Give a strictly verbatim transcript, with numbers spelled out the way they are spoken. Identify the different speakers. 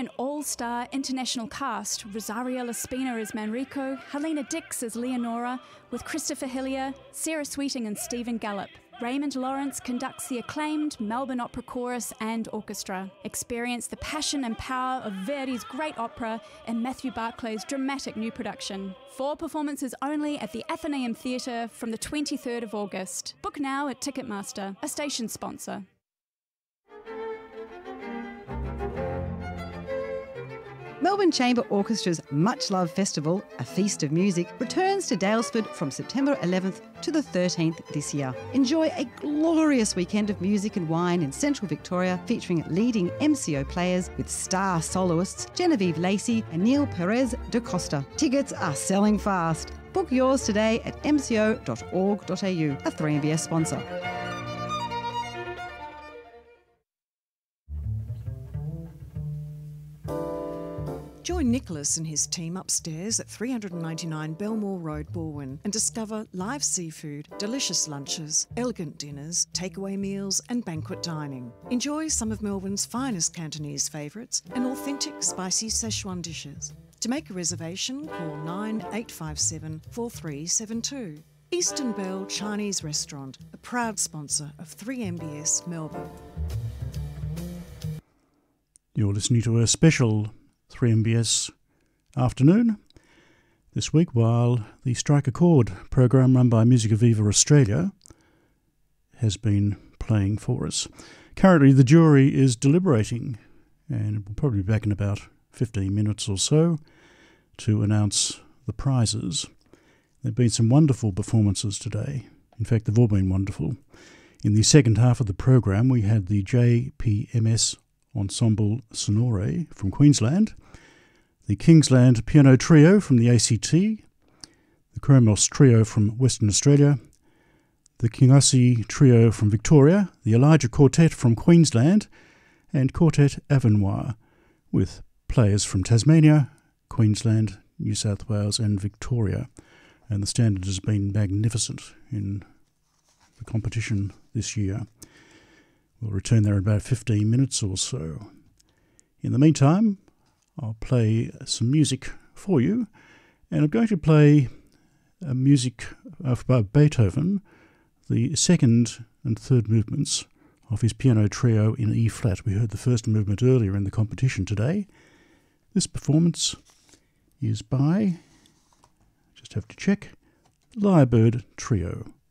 Speaker 1: an all-star international cast. Rosario Laspina as Manrico, Helena Dix as Leonora, with Christopher Hillier, Sarah Sweeting and Stephen Gallup. Raymond Lawrence conducts the acclaimed Melbourne Opera Chorus and Orchestra. Experience the passion and power of Verdi's great opera and Matthew Barclay's dramatic new production. Four performances only at the Athenaeum Theatre from the twenty-third of August. Book now at Ticketmaster, a station sponsor.
Speaker 2: Melbourne Chamber Orchestra's Much Love Festival, A Feast of Music, returns to Daylesford from September eleventh to the thirteenth this year. Enjoy a glorious weekend of music and wine in central Victoria, featuring leading M C O players with star soloists Genevieve Lacey and Neil Perez da Costa. Tickets are selling fast. Book yours today at m c o dot org dot a u, a three M B S sponsor.
Speaker 3: Join Nicholas and his team upstairs at three ninety-nine Belmore Road, Balwyn, and discover live seafood, delicious lunches, elegant dinners, takeaway meals and banquet dining. Enjoy some of Melbourne's finest Cantonese favourites and authentic spicy Szechuan dishes. To make a reservation, call nine eight five seven, four three seven two. Eastern Bell Chinese Restaurant, a proud sponsor of three M B S Melbourne.
Speaker 4: You're listening to a special three M B S afternoon this week, while the Strike a Chord program run by Musica Viva Australia has been playing for us. Currently the jury is deliberating, and we'll probably be back in about fifteen minutes or so to announce the prizes. There have been some wonderful performances today. In fact, they've all been wonderful. In the second half of the program we had the J P M S Ensemble Sonore from Queensland, the Kingsland Piano Trio from the A C T, the Chromos Trio from Western Australia, the Kingussie Trio from Victoria, the Elijah Quartet from Queensland, and Quartet Avenoir, with players from Tasmania, Queensland, New South Wales and Victoria. And the standard has been magnificent in the competition this year. We'll return there in about fifteen minutes or so. In the meantime, I'll play some music for you, and I'm going to play uh, music uh, by Beethoven, the second and third movements of his piano trio in E-flat. We heard the first movement earlier in the competition today. This performance is by, just have to check, Lyrebird Trio.